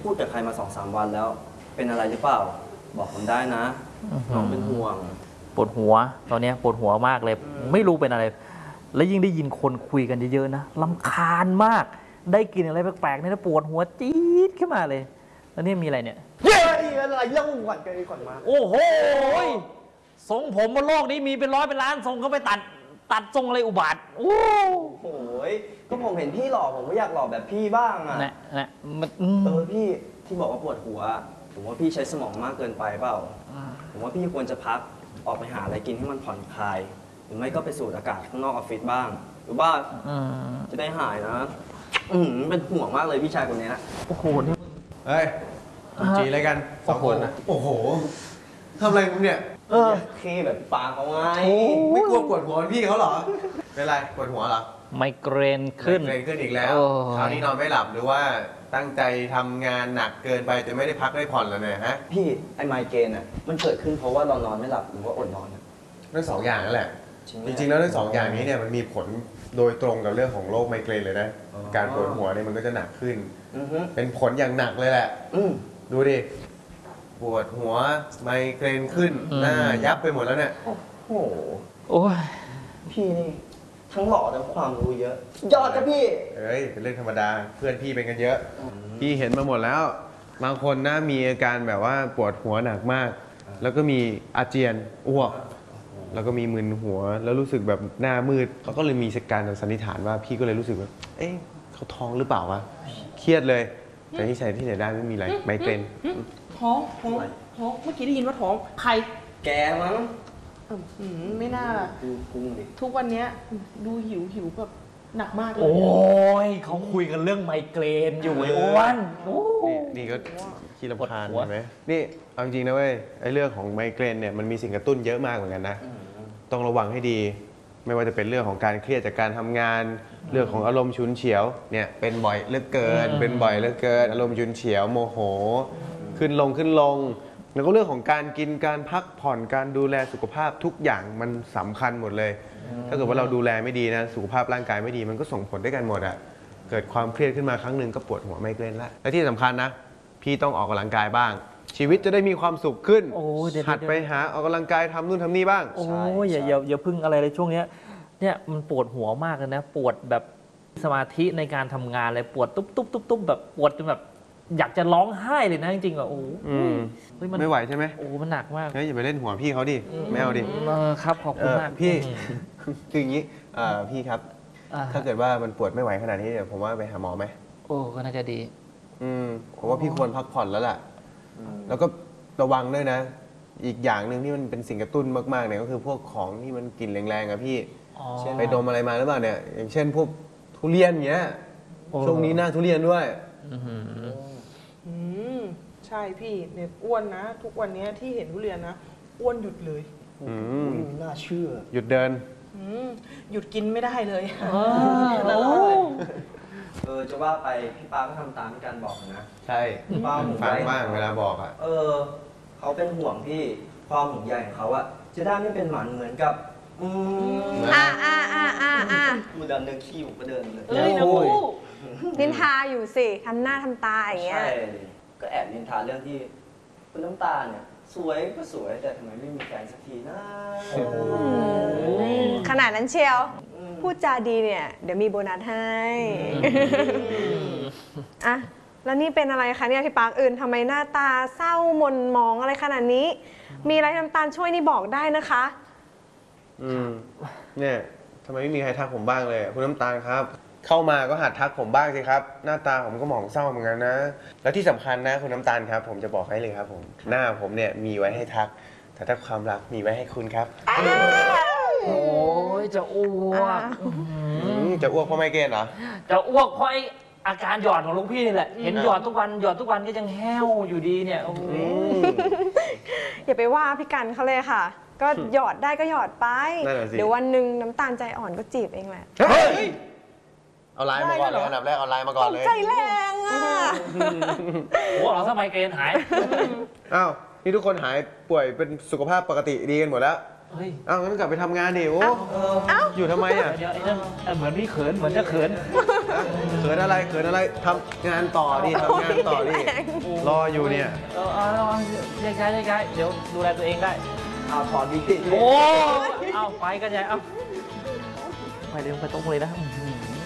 พูดกับใครมา2-3 วันแล้วเป็นอะไรหรือเปล่าบอกผมได้นะน้องเป็นห่วงปวดหัวตอนนี้ปวดหัวมากเลยไม่รู้เป็นอะไรแล้วยิ่งได้ยินคนคุยกันเยอะๆนะรำคาญมากได้กินอะไรแปลกๆนี่นะปวดหัวจี๊ดขึ้นมาเลยแล้วนี่มีอะไรเนี่ยเฮ้ยอะไรเล่าก่อนกันก่อนมาโอ้โหทรงผมบนโลกนี้มีเป็นร้อยเป็นล้านทรงก็ไปตัดทรงอะไรอุบาทโอ้โหก็ผมเห็นพี่หล่อผมก็อยากหล่อแบบพี่บ้างอ่ะนะพี่ที่บอกว่าปวดหัวผมว่าพี่ใช้สมองมากเกินไปเปล่าผมว่าพี่ควรจะพักออกไปหาอะไรกินให้มันผ่อนคลายหรือไม่ก็ไปสูดอากาศข้างนอกออฟฟิศบ้างหรือว่าจะได้หายนะเป็นห่วงมากเลยพี่ชายคนนี้โอ้โหนี่เฮ้ยจีอะไรกัน2 คนนะโอ้โหทำอะไรมึงเนี่ยเคแบบปากเขาไงไม่กลัวปวดหัวพี่เขาเหรอเป็นไรปวดหัวเหรอไมเกรนขึ้นอีกแล้วคราวนี้นอนไม่หลับหรือว่าตั้งใจทำงานหนักเกินไปจะไม่ได้พักได้ผ่อนแล้วเนี่ยฮะพี่ไอไมเกรนอ่ะมันเกิดขึ้นเพราะว่าเรานอนไม่หลับหรือว่าอดนอนทั้ง2 อย่างนั่นแหละจริงๆแล้วทั้ง2 อย่างนี้เนี่ยมันมีผลโดยตรงกับเรื่องของโรคไมเกรนเลยนะการปวดหัวเนี่ยมันก็จะหนักขึ้นเป็นผลอย่างหนักเลยแหละดูดิปวดหัวไมเกรนขึ้นหน้ายับไปหมดแล้วเนี่ยโอ้โหพี่นี่ทั้งหล่อทั้งความรู้เยอะยอดจ้ะพี่เป็นเรื่องธรรมดาเพื่อนพี่เป็นกันเยอะพี่เห็นมาหมดแล้วบางคนนะมีอาการแบบว่าปวดหัวหนักมากแล้วก็มีอาเจียนอ้วกแล้วก็มีมึนหัวแล้วรู้สึกแบบหน้ามืดเขาก็เลยมีการสันนิษฐานว่าพี่ก็เลยรู้สึกว่าเขาท้องหรือเปล่าวะเครียดเลยแต่ที่ใส่ที่ไหนได้ไม่มีอะไรไมเกรนท้องเมื่อกี้ได้ยินว่าท้องใครแกมั้งไม่น่าทุกวันนี้ดูหิวแบบหนักมากเลยโอ้ยเขาคุยกันเรื่องไมเกรนอยู่ไอ้อ้วนนี่ก็ขี้รำคาญใช่ไหมนี่เอาจริงนะเว้ยไอ้เรื่องของไมเกรนเนี่ยมันมีสิ่งกระตุ้นเยอะมากเหมือนกันนะต้องระวังให้ดีไม่ว่าจะเป็นเรื่องของการเครียดจากการทำงานเรื่องของอารมณ์ฉุนเฉียวเนี่ยเป็นบ่อยเหลือเกินอารมณ์ฉุนเฉียวโมโหขึ้นลงแล้วก็เรื่องของการกินการพักผ่อนการดูแลสุขภาพทุกอย่างมันสำคัญหมดเลยถ้าเกิดว่าเราดูแลไม่ดีนะสุขภาพร่างกายไม่ดีมันก็ส่งผลด้วยกันหมดอ่ะเกิดความเครียดขึ้นมาครั้งหนึ่งก็ปวดหัวไมเกรนละและที่สำคัญนะพี่ต้องออกกำลังกายบ้างชีวิตจะได้มีความสุขขึ้นหัดไปหาออกกำลังกายทำนู่นทำนี่บ้างโอ้ยอย่าพึ่งอะไรเลยช่วงนี้เนี่ยมันปวดหัวมากเลยนะปวดแบบสมาธิในการทำงานเลยปวดตุ๊บแบบปวดจนแบบอยากจะร้องไห้เลยนะจริงๆอ่ะโอ้ไม่ไหวใช่ไหมโอ้มันหนักมากอย่าไปเล่นหัวพี่เขาดิไม่เอาดิครับขอบคุณมากพี่คืออย่างนี้พี่ครับถ้าเกิดว่ามันปวดไม่ไหวขนาดนี้เนี่ยผมว่าไปหาหมอไหมโอ้ก็น่าจะดีผมว่าพี่ควรพักผ่อนแล้วล่ะแล้วก็ระวังด้วยนะอีกอย่างหนึ่งที่มันเป็นสิ่งกระตุ้นมากๆเนี่ยก็คือพวกของที่มันกลิ่นแรงๆอะพี่ไปดมอะไรมาหรือเปล่าเนี่ยอย่างเช่นพวกทุเรียนเงี้ยช่วงนี้หน้าทุเรียนด้วยใช่พี่เนี่ยอ้วนนะทุกวันนี้ที่เห็นทุเรียนนะอ้วนหยุดเลยน่าเชื่อหยุดเดินหยุดกินไม่ได้เลยจะว่าไปพี่ป้าก็ทำตามที่การบอกนะใช่ป้าฟังบ้างเวลาบอกอ่ะเขาเป็นห่วงพี่ความห่วงใยของเขาอะจะได้ไม่เป็นหมันเหมือนกับมือเดินขี้ผมก็เดินเลยนินทาอยู่สิทำหน้าทำตาอย่างเงี้ยใช่ก็แอบนินทาเรื่องที่คุณน้ำตาลเนี่ยสวยก็สวยแต่ทำไมไม่มีแฟนสักทีนะขนาดนั้นเชียวพูดจาดีเนี่ยเดี๋ยวมีโบนัสให้อ่ะแล้วนี่เป็นอะไรคะเนี่ยพี่ปาร์คอื่นทำไมหน้าตาเศร้าหม่นหมองอะไรขนาดนี้มีอะไรน้ำตาลช่วยนี่บอกได้นะคะเนี่ยทำไมไม่มีใครทักผมบ้างเลยคุณน้ำตาลครับเข้ามาก็หัดทักผมบ้างสิครับหน้าตาผมก็หมองเศร้าเหมือนกันนะแล้วที่สำคัญนะคุณน้ำตาลครับผมจะบอกให้เลยครับผมหน้าผมเนี่ยมีไว้ให้ทักแต่ถ้าความรักมีไว้ให้คุณครับโอ้ยจะอ้วกเพราะไมเกรนเหรอจะอ้วกเพราะอาการหยอดของลุงพี่นี่แหละเห็นหยอดทุกวันก็ยังแห้วอยู่ดีเนี่ยอย่าไปว่าพี่กันเขาเลยค่ะก็หยอดได้ก็หยอดไปเดี๋ยววันหนึ่งน้ำตาลใจอ่อนก็จีบเองแหละเอาไลน์มาก่อนเลยอันดับแรกเอาไลน์มาก่อนเลยใจแรงอ่ะโอ้เราทำไมเกรนหายอ้าวนี่ทุกคนหายป่วยเป็นสุขภาพปกติดีกันหมดแล้วอ้าวงั้นกลับไปทำงานดิโอ้อยู่ทำไมอ่ะเดี๋ยวเหมือนพี่เขินเหมือนจะเขินเขินอะไรเขินอะไรทำงานต่อดิทำงานต่อดิรออยู่เนี่ยเอาแยกย้ายเดี๋ยวดูแลตัวเองได้เอาถอดวิกติโอ้เอาไปกันใหญ่เอาไปเร็วไปตรงเลยนะ